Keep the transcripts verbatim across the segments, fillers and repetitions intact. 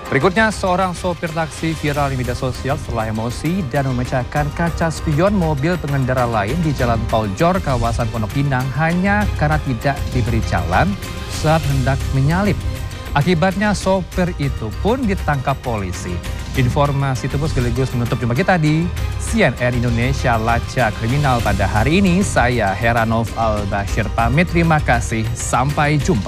Berikutnya, seorang sopir taksi viral di media sosial setelah emosi dan memecahkan kaca spion mobil pengendara lain di Jalan Tol Jor, kawasan Pondok Pinang hanya karena tidak diberi jalan saat hendak menyalip. Akibatnya sopir itu pun ditangkap polisi. Informasi itu sekaligus menutup jumpa kita di C N N Indonesia Lacak Kriminal pada hari ini. Saya Heranov Al-Bashir pamit, terima kasih, sampai jumpa.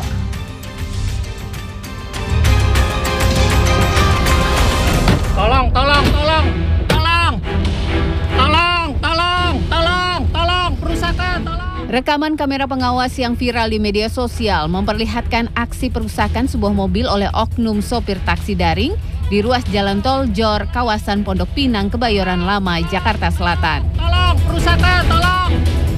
Tolong, tolong, tolong, tolong, tolong, tolong, tolong, tolong, perusakan, tolong. Rekaman kamera pengawas yang viral di media sosial memperlihatkan aksi perusakan sebuah mobil oleh oknum sopir taksi daring di ruas Jalan Tol Jor, kawasan Pondok Pinang, Kebayoran Lama, Jakarta Selatan. Tolong, perusakan, tolong.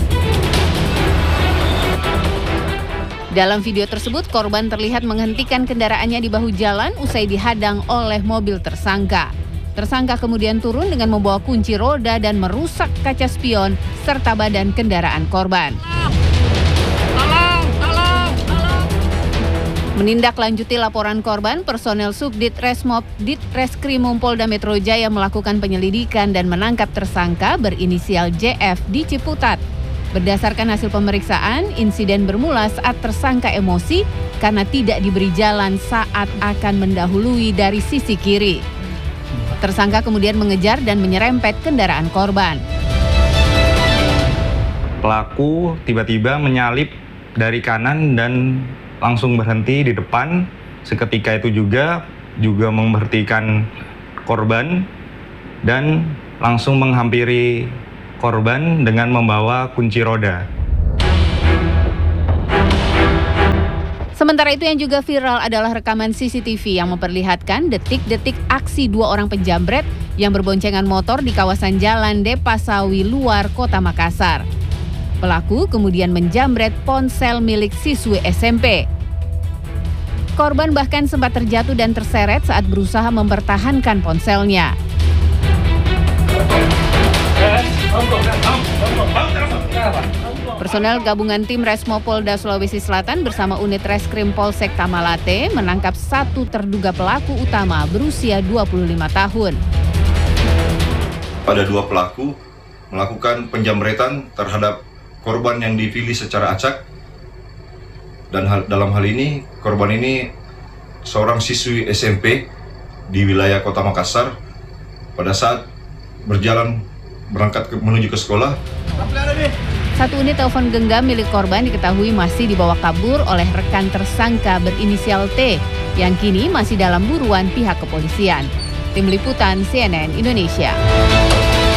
Dalam video tersebut, korban terlihat menghentikan kendaraannya di bahu jalan usai dihadang oleh mobil tersangka. Tersangka kemudian turun dengan membawa kunci roda dan merusak kaca spion serta badan kendaraan korban. Tolong, tolong, tolong. Menindaklanjuti laporan korban, personel Subdit Resmob Ditreskrimum Polda Metro Jaya melakukan penyelidikan dan menangkap tersangka berinisial J F di Ciputat. Berdasarkan hasil pemeriksaan, insiden bermula saat tersangka emosi karena tidak diberi jalan saat akan mendahului dari sisi kiri. Tersangka kemudian mengejar dan menyerempet kendaraan korban. Pelaku tiba-tiba menyalip dari kanan dan langsung berhenti di depan. Seketika itu juga juga memberhentikan korban dan langsung menghampiri korban dengan membawa kunci roda. Sementara itu yang juga viral adalah rekaman C C T V yang memperlihatkan detik-detik aksi dua orang penjamret yang berboncengan motor di kawasan Jalan Depasawi Luar, Kota Makassar. Pelaku kemudian menjamret ponsel milik siswi S M P. Korban bahkan sempat terjatuh dan terseret saat berusaha mempertahankan ponselnya. Personel gabungan tim Resmo Polda Sulawesi Selatan bersama unit Reskrim Polsek Tamalate menangkap satu terduga pelaku utama berusia dua puluh lima tahun. Pada dua pelaku melakukan penjamretan terhadap korban yang dipilih secara acak, dan hal, dalam hal ini korban ini seorang siswi S M P di wilayah Kota Makassar. Pada saat berjalan berangkat ke, menuju ke sekolah, satu unit telepon genggam milik korban diketahui masih dibawa kabur oleh rekan tersangka berinisial T yang kini masih dalam buruan pihak kepolisian. Tim Liputan C N N Indonesia.